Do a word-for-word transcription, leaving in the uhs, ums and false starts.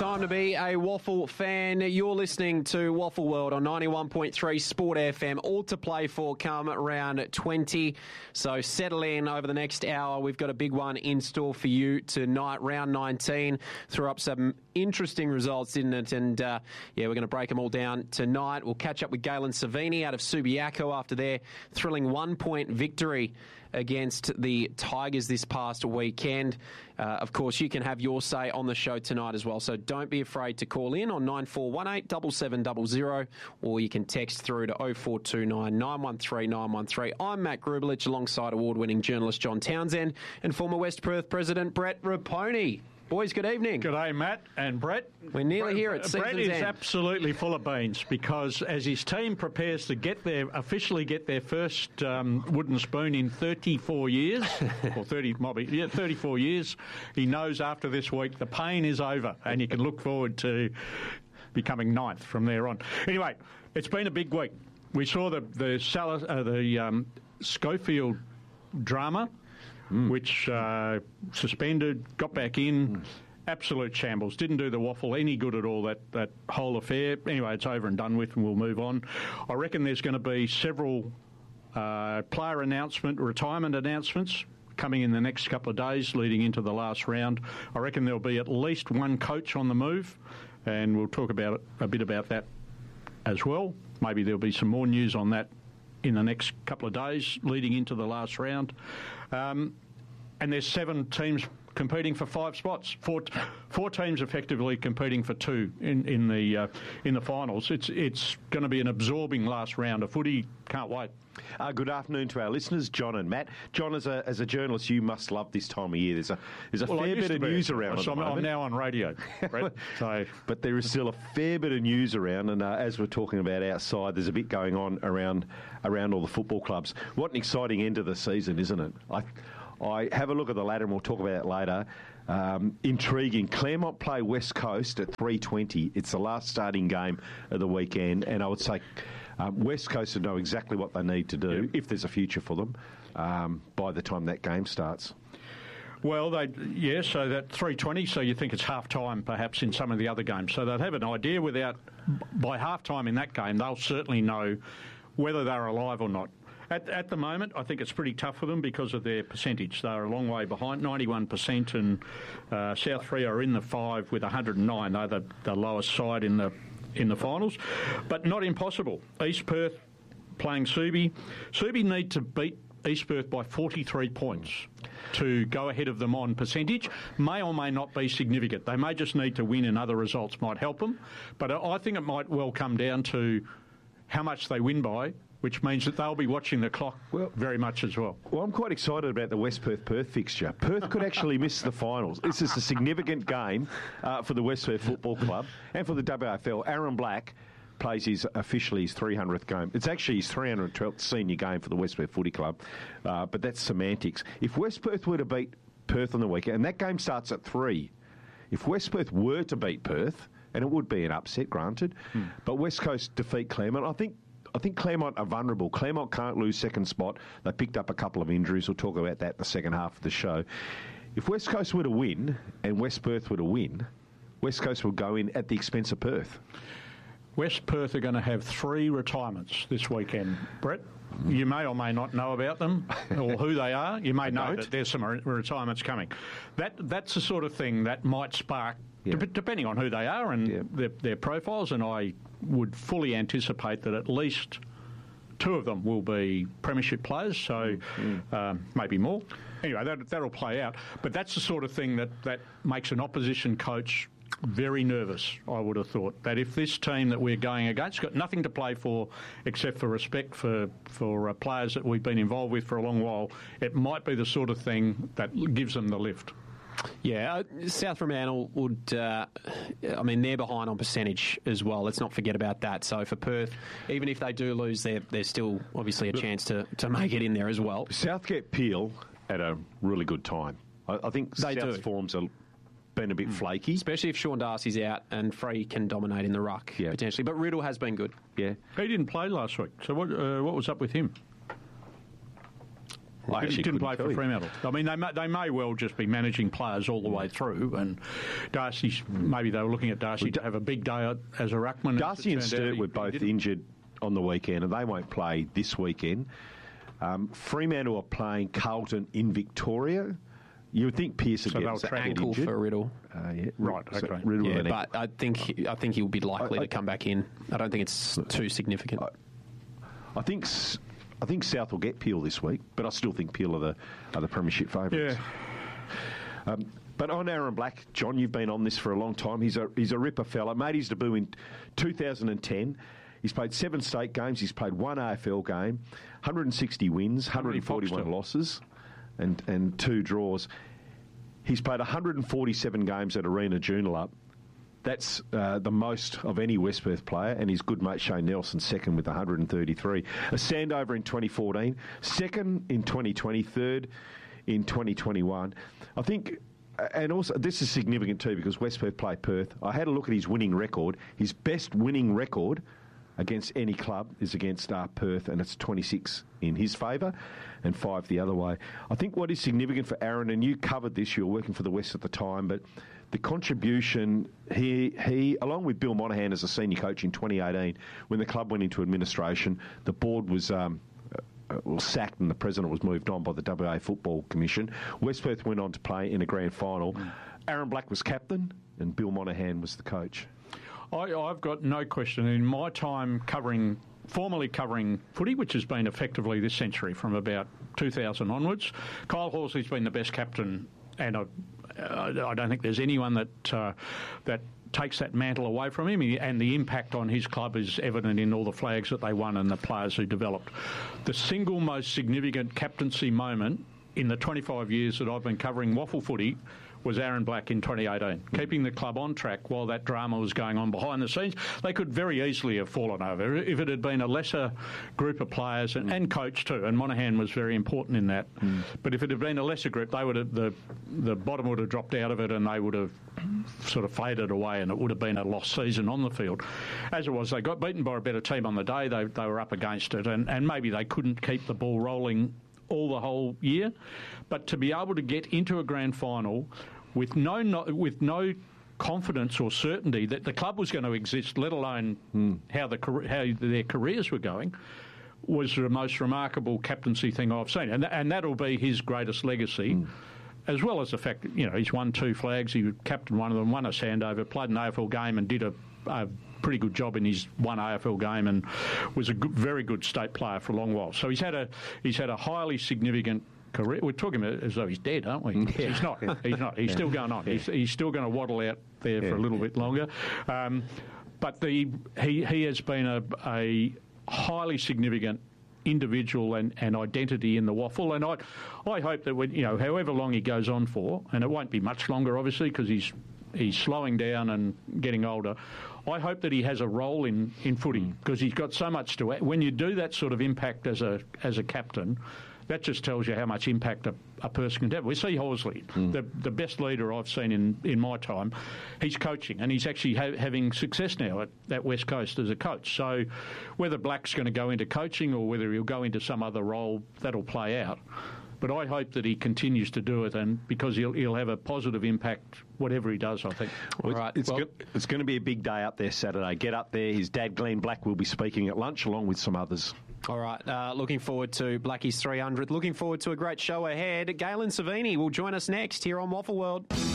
time to be a Waffle fan. You're listening to Waffle World on ninety-one point three Sport F M. All to play for come round twenty. So settle in over the next hour. We've got a big one in store for you tonight. Round nineteen. Threw up some interesting results, didn't it? And uh, yeah, we're going to break them all down tonight. We'll catch up with Galen Savini out of Subiaco after their thrilling one-point victory against the Tigers this past weekend. Uh, of course, you can have your say on the show tonight as well, so don't be afraid to call in on nine four one eight, seven seven zero zero, or you can text through to oh four two nine, nine one three, nine one three. I'm Matt Grubelich, alongside award-winning journalist John Townsend and former West Perth President Brett Raponi. Boys, good evening. Good day, Matt and Brett. We're nearly Brett, here at season's Brett is end. absolutely full of beans because as his team prepares to get their officially get their first um, wooden spoon in thirty-four years, or thirty, might be, yeah, thirty-four years, he knows after this week the pain is over and you can look forward to becoming ninth from there on. Anyway, it's been a big week. We saw the the, Sal- uh, the um, Schofield drama. Mm. Which uh, suspended, got back in, mm. absolute shambles. Didn't do the Waffle any good at all, that, that whole affair. Anyway, it's over and done with and we'll move on. I reckon there's going to be several uh, player announcement, retirement announcements coming in the next couple of days leading into the last round. I reckon there'll be at least one coach on the move, and we'll talk about it, a bit about that as well. Maybe there'll be some more news on that in the next couple of days leading into the last round. Um, and there's seven teams competing for five spots. Four, four teams effectively competing for two in, in the uh, in the finals. It's it's going to be an absorbing last round of footy. Can't wait. Uh, good afternoon to our listeners, John and Matt. John, as a as a journalist, you must love this time of year. There's a there's a well, fair bit of be. news around. So at the I'm, moment. I'm now on radio, Brett, so. But there is still a fair bit of news around, and uh, as we're talking about outside, there's a bit going on around around all the football clubs. What an exciting end of the season, isn't it? I I have a look at the ladder, and we'll talk about it later. Um, intriguing. Claremont play West Coast at three twenty. It's the last starting game of the weekend, and I would say um, West Coast would know exactly what they need to do, yep. if there's a future for them, um, by the time that game starts. Well, they yeah, so that three twenty, so you think it's half-time perhaps in some of the other games. So they'll have an idea without, by half-time in that game, they'll certainly know whether they're alive or not. At, at the moment, I think it's pretty tough for them because of their percentage. They're a long way behind, ninety-one percent, and uh, South Free are in the five with one hundred nine. They're the, the lowest side in the in the finals, but not impossible. East Perth playing Subi. Subi need to beat East Perth by forty-three points to go ahead of them on percentage. May or may not be significant. They may just need to win and other results might help them, but I think it might well come down to how much they win by, which means that they'll be watching the clock well, very much as well. Well, I'm quite excited about the West Perth-Perth fixture. Perth could actually miss the finals. This is a significant game uh, for the West Perth Football Club and for the W A F L. Aaron Black plays his officially his three hundredth game. It's actually his three hundred twelfth senior game for the West Perth Footy Club, uh, but that's semantics. If West Perth were to beat Perth on the weekend, and that game starts at three, if West Perth were to beat Perth, and it would be an upset, granted, hmm. but West Coast defeat Claremont, I think I think Claremont are vulnerable. Claremont can't lose second spot. They picked up a couple of injuries. We'll talk about that in the second half of the show. If West Coast were to win and West Perth were to win, West Coast will go in at the expense of Perth. West Perth are going to have three retirements this weekend, Brett. You may or may not know about them or who they are. You may know that there's some re- retirements coming. That That's the sort of thing that might spark, yeah. de- depending on who they are and yeah. their, their profiles, and I would fully anticipate that at least two of them will be premiership players, so mm. um, maybe more. Anyway, that, that'll play out. But that's the sort of thing that, that makes an opposition coach very nervous, I would have thought, that if this team that we're going against got nothing to play for except for respect for, for uh, players that we've been involved with for a long while, it might be the sort of thing that gives them the lift. Yeah, uh, South Fremantle would, uh, I mean, they're behind on percentage as well. Let's not forget about that. So for Perth, even if they do lose, there's still obviously a chance to, to make it in there as well. South get Peel at a really good time. I, I think they South's do. forms are been a bit mm. flaky. Especially if Sean Darcy's out and Free can dominate in the ruck, yeah. potentially. But Riddle has been good. Yeah. He didn't play last week. So what uh, what was up with him? I He actually didn't couldn't play tell for you. Fremantle. I mean, they may, they may well just be managing players all the way through, and Darcy's, maybe they were looking at Darcy to have a big day as a ruckman. Darcy and Sturt were both didn't. injured on the weekend, and they won't play this weekend. Um, Fremantle are playing Carlton in Victoria. You would think Pearce would So get they'll get track Ankle injured. for Riddle. Uh, yeah. Right, So okay. Riddle Yeah, with an but I think he- I think he'll be likely I- I- to come back in. I don't think it's too significant. I think s- I think South will get Peel this week, but I still think Peel are the are the premiership favourites. Yeah. Um, but on Aaron Black, John, you've been on this for a long time. He's a he's a ripper fella. Made his debut in two thousand ten. He's played seven state games. He's played one A F L game, one hundred sixty wins, one hundred forty-one losses, and and two draws. He's played one hundred forty-seven games at Arena Joondalup. That's uh, the most of any West Perth player, and his good mate Shane Nelson second with one hundred thirty-three. A Sandover in twenty fourteen, second in twenty twenty, third in twenty twenty-one. I think, and also this is significant too because West Perth play Perth. I had a look at his winning record. His best winning record against any club is against uh, Perth, and it's twenty-six in his favour and five the other way. I think what is significant for Aaron, and you covered this, you were working for the West at the time, but the contribution, he, he along with Bill Monahan as a senior coach in twenty eighteen, when the club went into administration, the board was... Um, uh, was sacked and the president was moved on by the W A Football Commission. West Perth went on to play in a grand final. Mm. Aaron Black was captain and Bill Monahan was the coach. I, I've got no question. In my time covering, formerly covering footy, which has been effectively this century from about two thousand onwards, Kyle Horsley's been the best captain, and I, uh, I don't think there's anyone that uh, that takes that mantle away from him, and the impact on his club is evident in all the flags that they won and the players who developed. The single most significant captaincy moment in the twenty-five years that I've been covering waffle footy was Aaron Black in twenty eighteen, keeping the club on track while that drama was going on behind the scenes. They could very easily have fallen over if it had been a lesser group of players and, mm. and coach too, and Monahan was very important in that. Mm. But if it had been a lesser group, they would have, the the bottom would have dropped out of it and they would have sort of faded away and it would have been a lost season on the field. As it was, they got beaten by a better team on the day. They, they were up against it and, and maybe they couldn't keep the ball rolling all the whole year. But to be able to get into a grand final with no, no with no confidence or certainty that the club was going to exist, let alone mm. how the how their careers were going, was the most remarkable captaincy thing I've seen, and and that'll be his greatest legacy. Mm. As well as the fact that, you know, he's won two flags, he captained one of them, won a Sandover, played an A F L game and did a, a pretty good job in his one A F L game and was a good, very good state player for a long while. So he's had a he's had a highly significant career. We're talking about as though he's dead, aren't we? Yeah. He's not. He's not. He's yeah. still going on. Yeah. He's, he's still going to waddle out there yeah. for a little bit longer. Um, but the he he has been a, a highly significant individual and, and identity in the waffle, and I I hope that when, you know, however long he goes on for, and it won't be much longer obviously because he's he's slowing down and getting older, I hope that he has a role in, in footy because mm. he's got so much to add. When you do that sort of impact as a as a captain, that just tells you how much impact a, a person can have. We see Horsley, mm. the the best leader I've seen in, in my time. He's coaching, and he's actually ha- having success now at, at West Coast as a coach. So whether Black's going to go into coaching or whether he'll go into some other role, that'll play out. But I hope that he continues to do it, and because he'll he'll have a positive impact whatever he does, I think. Well, right. It's, well, go, it's going to be a big day up there Saturday. Get up there. His dad, Glenn Black, will be speaking at lunch along with some others. All right. Uh, looking forward to Blackie's three hundred. Looking forward to a great show ahead. Galen Savini will join us next here on Waffle World.